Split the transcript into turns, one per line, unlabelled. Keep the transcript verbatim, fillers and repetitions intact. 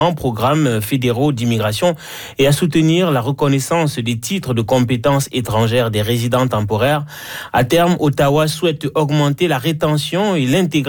programmes fédéraux d'immigration et à soutenir la reconnaissance des titres de compétences étrangères des résidents temporaires. À terme, Ottawa souhaite augmenter la rétention et l'intégration